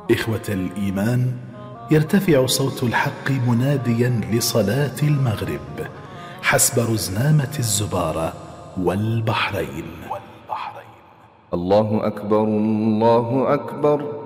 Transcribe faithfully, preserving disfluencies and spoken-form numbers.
إخوة الإيمان، يرتفع صوت الحق مناديا لصلاة المغرب حسب رزنامة الزبارة والبحرين. الله أكبر الله أكبر